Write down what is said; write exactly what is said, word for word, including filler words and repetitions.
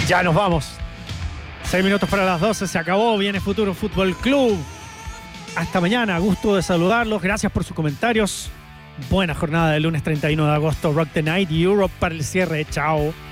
Ya nos vamos. Seis minutos para las doce, se acabó. Viene Futuro Fútbol Club. Hasta mañana, gusto de saludarlos. Gracias por sus comentarios. Buena jornada del lunes treinta y uno de agosto. Rock the Night Europe para el cierre. Chao.